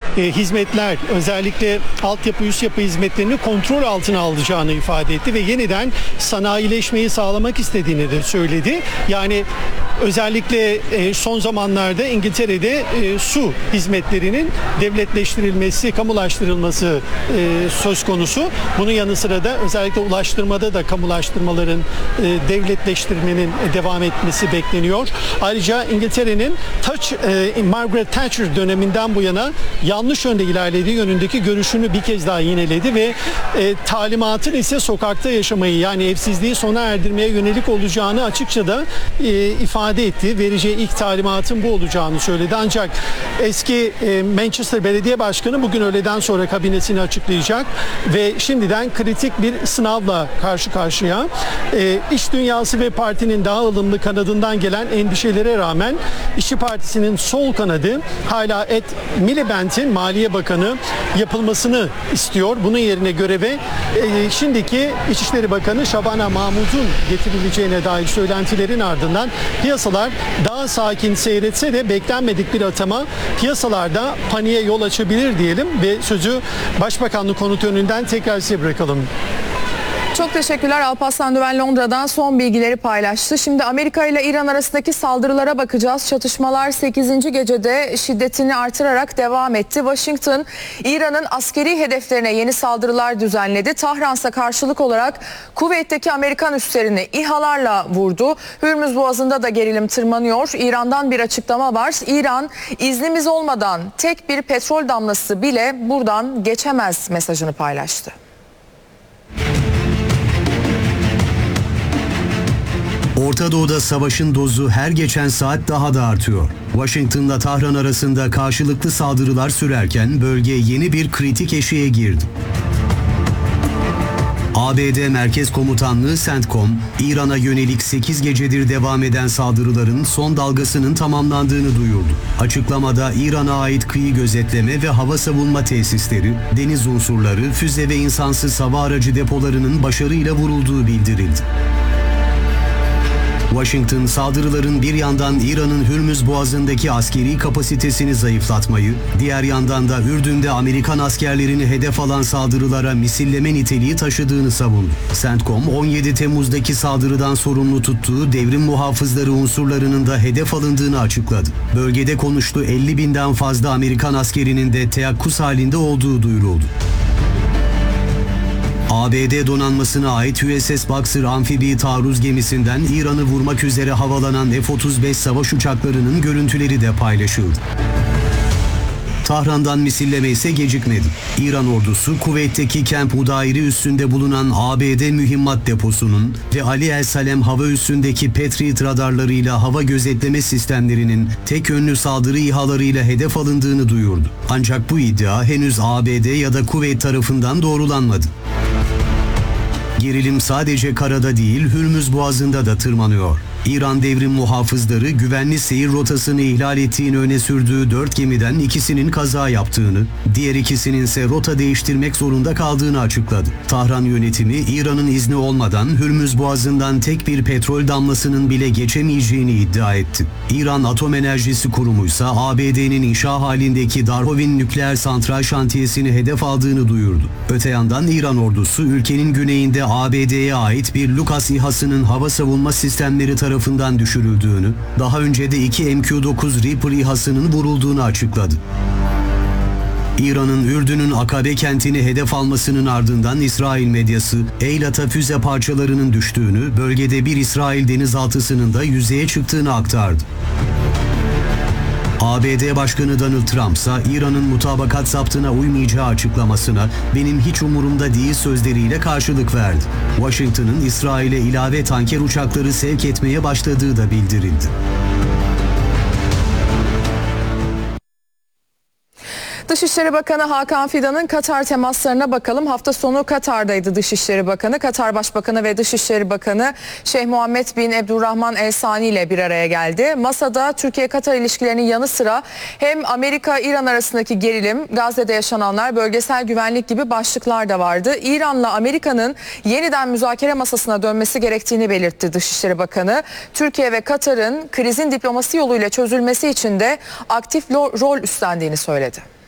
hizmetler, özellikle altyapı, üst yapı hizmetlerini kontrol altına alacağını ifade etti ve yeniden sanayileşmeyi sağlamak istediğini de söyledi. Yani özellikle son zamanlarda İngiltere'de su hizmetlerinin devletleştirilmesi, kamulaştırılması söz konusu. Bunun yanı sıra da özellikle ulaştırmada da kamulaştırmaların devletleştirmenin devam etmesi bekleniyor. Ayrıca İngiltere'nin Margaret Thatcher döneminden bu yana yanlış yönde ilerlediği yönündeki görüşünü bir kez daha yineledi ve talimatın ise sokakta yaşamayı, yani evsizliği sona erdirmeye yönelik olacağını açıkça da ifade etti. Vereceği ilk talimatın bu olacağını söyledi. Ancak eski Manchester Belediye Başkanı bugün öğleden sonra kabinesini açıklayacak ve şimdiden kritik bir sınavla karşı karşıya. İş dünyası ve partinin daha ılımlı kanadından gelen endişelere rağmen İşçi Partisi'nin sol kanadı hala Ed Miliband'in Maliye Bakanı yapılmasını istiyor. Bunun yerine göreve şimdiki İçişleri Bakanı Şabana Mahmud'un getirileceğine dair söylentilerin ardından piyasalar daha sakin seyretse de beklenmedik bir atama piyasalarda paniğe yol açabilir diyelim ve sözü Başbakanlık konutu önünden tekrar size bırakalım. Çok teşekkürler. Alparslan Düven Londra'dan son bilgileri paylaştı. Şimdi Amerika ile İran arasındaki saldırılara bakacağız. Çatışmalar 8. gecede şiddetini artırarak devam etti. Washington, İran'ın askeri hedeflerine yeni saldırılar düzenledi. Tahran ise karşılık olarak Kuveyt'teki Amerikan üslerini İHA'larla vurdu. Hürmüz Boğazı'nda da gerilim tırmanıyor. İran'dan bir açıklama var. İran, iznimiz olmadan tek bir petrol damlası bile buradan geçemez mesajını paylaştı. Orta Doğu'da savaşın dozu her geçen saat daha da artıyor. Washington'la Tahran arasında karşılıklı saldırılar sürerken bölge yeni bir kritik eşiğe girdi. ABD Merkez Komutanlığı CENTCOM, İran'a yönelik 8 gecedir devam eden saldırıların son dalgasının tamamlandığını duyurdu. Açıklamada İran'a ait kıyı gözetleme ve hava savunma tesisleri, deniz unsurları, füze ve insansız hava aracı depolarının başarıyla vurulduğu bildirildi. Washington, saldırıların bir yandan İran'ın Hürmüz Boğazı'ndaki askeri kapasitesini zayıflatmayı, diğer yandan da Ürdün'de Amerikan askerlerini hedef alan saldırılara misilleme niteliği taşıdığını savundu. CENTCOM, 17 Temmuz'daki saldırıdan sorumlu tuttuğu devrim muhafızları unsurlarının da hedef alındığını açıkladı. Bölgede konuştu, 50 binden fazla Amerikan askerinin de teyakkuz halinde olduğu duyuruldu. ABD donanmasına ait USS Boxer amfibi taarruz gemisinden İran'ı vurmak üzere havalanan F-35 savaş uçaklarının görüntüleri de paylaşıldı. Tahran'dan misilleme ise gecikmedi. İran ordusu Kuveyt'teki Camp Udairi üssünde bulunan ABD mühimmat deposunun ve Ali El Salem hava üssündeki Patriot radarlarıyla hava gözetleme sistemlerinin tek yönlü saldırı İHA'larıyla hedef alındığını duyurdu. Ancak bu iddia henüz ABD ya da Kuveyt tarafından doğrulanmadı. Gerilim sadece karada değil, Hürmüz Boğazı'nda da tırmanıyor. İran devrim muhafızları güvenli seyir rotasını ihlal ettiğini öne sürdüğü 4 gemiden ikisinin kaza yaptığını, diğer ikisinin ise rota değiştirmek zorunda kaldığını açıkladı. Tahran yönetimi İran'ın izni olmadan Hürmüz Boğazı'ndan tek bir petrol damlasının bile geçemeyeceğini iddia etti. İran Atom Enerjisi Kurumu ise ABD'nin inşa halindeki Darhovin nükleer santral şantiyesini hedef aldığını duyurdu. Öte yandan İran ordusu ülkenin güneyinde ABD'ye ait bir Lucas İHA'sının hava savunma sistemleri tarafından düşürüldüğünü, daha önce de 2 MQ-9 Reaper İHA'sının vurulduğunu açıkladı. İran'ın Ürdün'ün Akabe kentini hedef almasının ardından İsrail medyası Eilat'a füze parçalarının düştüğünü, bölgede bir İsrail denizaltısının da yüzeye çıktığını aktardı. ABD Başkanı Donald Trump ise İran'ın mutabakat zaptına uymayacağı açıklamasına "benim hiç umurumda değil" sözleriyle karşılık verdi. Washington'ın İsrail'e ilave tanker uçakları sevk etmeye başladığı da bildirildi. Dışişleri Bakanı Hakan Fidan'ın Katar temaslarına bakalım. Hafta sonu Katar'daydı Dışişleri Bakanı. Katar Başbakanı ve Dışişleri Bakanı Şeyh Muhammed bin Abdurrahman El Sani ile bir araya geldi. Masada Türkiye-Katar ilişkilerinin yanı sıra hem Amerika-İran arasındaki gerilim, Gazze'de yaşananlar, bölgesel güvenlik gibi başlıklar da vardı. İran'la Amerika'nın yeniden müzakere masasına dönmesi gerektiğini belirtti Dışişleri Bakanı. Türkiye ve Katar'ın krizin diplomasi yoluyla çözülmesi için de aktif rol üstlendiğini söyledi.